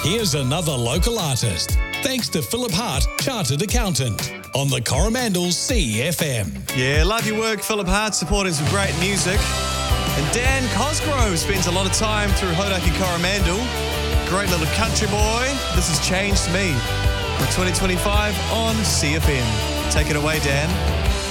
Here's another local artist. Thanks to Philip Hart, Chartered Accountant, on the Coromandel CFM. Yeah, love your work, Philip Hart, supporting some great music. And Dan Cosgrove spends a lot of time through Hodaki Coromandel. Great little country boy. This has changed me. For 2025 on CFM. Take it away, Dan.